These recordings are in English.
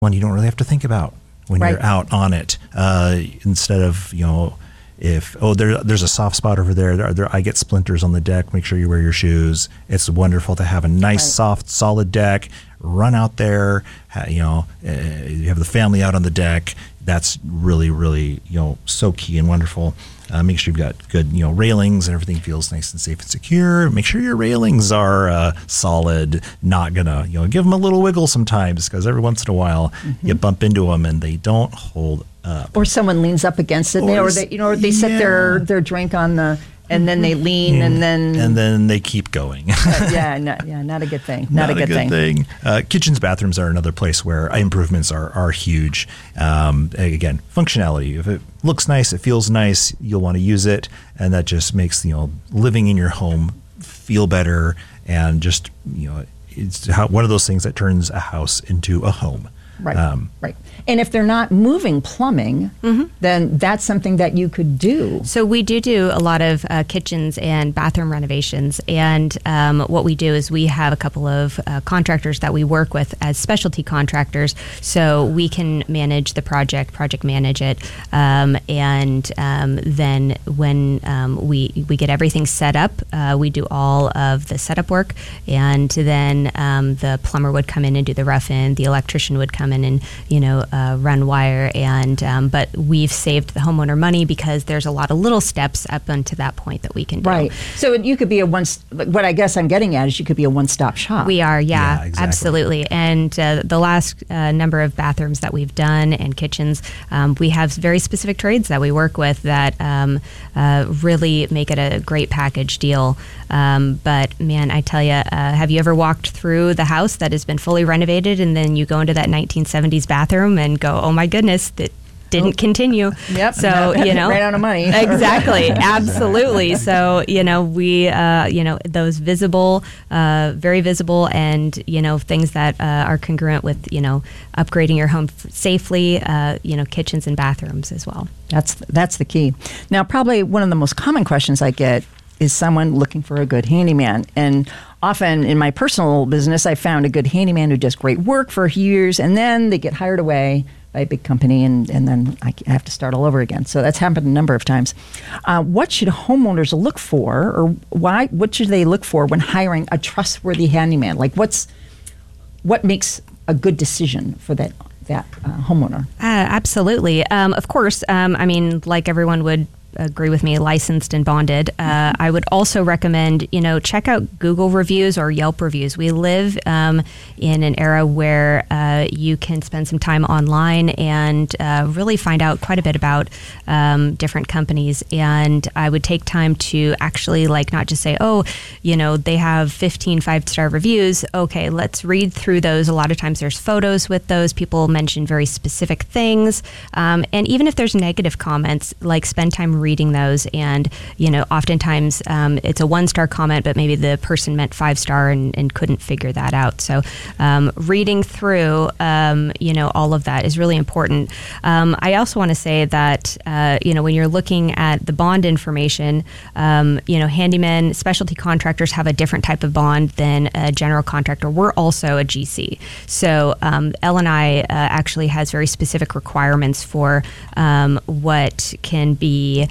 one you don't really have to think about when Right. you're out on it. Instead of, if there's a soft spot over there, I get splinters on the deck. Make sure you wear your shoes. It's wonderful to have a nice, Right. soft, solid deck. Run out there. You have the family out on the deck. That's really, really, so key and wonderful. Make sure you've got good, railings and everything feels nice and safe and secure. Make sure your railings are solid. Not gonna, give them a little wiggle sometimes, because every once in a while you bump into them and they don't hold up. Or someone leans up against it, or they set their drink on the, and then they lean, and then they keep going. Not a good thing. Not a good thing. Kitchens, bathrooms are another place where improvements are huge. Again, functionality. If it looks nice, it feels nice, you'll want to use it, and that just makes living in your home feel better. And just it's one of those things that turns a house into a home. Right. Right. And if they're not moving plumbing, then that's something that you could do. So we do a lot of kitchens and bathroom renovations. And what we do is we have a couple of contractors that we work with as specialty contractors. So we can manage the project manage it. And then when we get everything set up, we do all of the setup work. And then the plumber would come in and do the rough-in. The electrician would come in and, run wire. And but we've saved the homeowner money because there's a lot of little steps up unto that point that we can do. Right. So you could be what I guess I'm getting at is you could be a one-stop shop. We are, Yeah, exactly. absolutely. And the last number of bathrooms that we've done and kitchens, we have very specific trades that we work with that really make it a great package deal. But man, I tell you, have you ever walked through the house that has been fully renovated and then you go into that 1970s bathroom and go, oh my goodness, that didn't continue. Yep. So, ran out of money. Exactly. Absolutely. So, we, those visible, very visible and, things that are congruent with, upgrading your home safely, kitchens and bathrooms as well. That's the key. Now, probably one of the most common questions I get is someone looking for a good handyman. And often in my personal business, I found a good handyman who does great work for years, and then they get hired away by a big company, and then I have to start all over again. So that's happened a number of times. What should homeowners look for, or what should they look for when hiring a trustworthy handyman? Like what makes a good decision for that homeowner? Absolutely. Of course, like everyone would agree with me, licensed and bonded. I would also recommend, check out Google reviews or Yelp reviews. We live in an era where you can spend some time online and really find out quite a bit about different companies. And I would take time to actually not just say, they have 15 5-star reviews. Okay, let's read through those. A lot of times there's photos with those. People mention very specific things. And even if there's negative comments, spend time reading those. And, oftentimes it's a 1-star comment, but maybe the person meant 5-star and couldn't figure that out. So reading through, all of that is really important. I also want to say that, when you're looking at the bond information, handymen, specialty contractors have a different type of bond than a general contractor. We're also a GC. So L&I actually has very specific requirements for what can be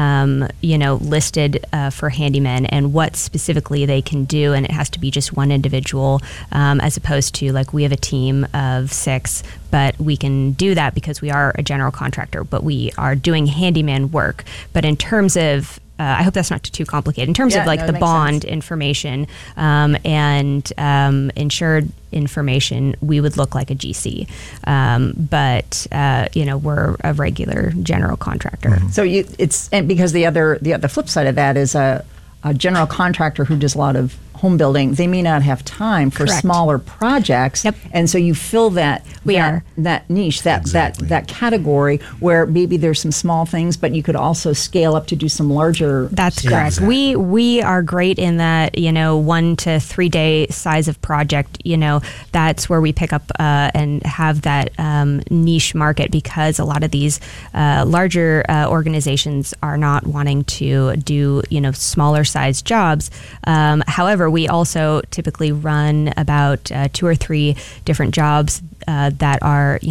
listed for handymen and what specifically they can do, and it has to be just one individual as opposed to we have a team of 6, but we can do that because we are a general contractor, but we are doing handyman work. But in terms of I hope that's not too complicated. In terms of the bond sense. Information and insured information, we would look like a GC, but we're a regular general contractor. Mm-hmm. So and because the flip side of that is a general contractor who does a lot of home building, they may not have time for Correct. smaller projects. Yep. And so you fill that niche, that category where maybe there's some small things, but you could also scale up to do some larger. That's stuff. correct. Exactly. We are great in that 1 to 3 day size of project. That's where we pick up and have that niche market, because a lot of these larger organizations are not wanting to do smaller size jobs. However, we also typically run about 2 or 3 different jobs that are